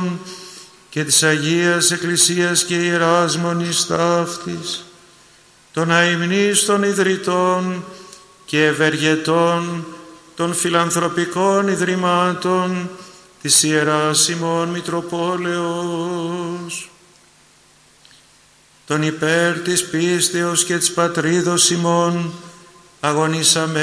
ημών και της Αγίας Εκκλησίας και Ιεράς Μονής ταύτης, των αημνείς των ιδρυτών και ευεργετών των φιλανθρωπικών ιδρυμάτων της Ιεράς ημών Μητροπόλεως, των υπέρ της πίστεως και της πατρίδος ημών αγωνίσαμε